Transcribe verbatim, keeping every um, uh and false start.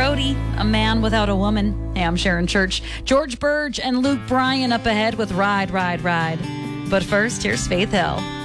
Cody, A Man Without a Woman. Hey, I'm Sharon Church. George Burge and Luke Bryan up ahead with Ride, Ride, Ride. But first, here's Faith Hill.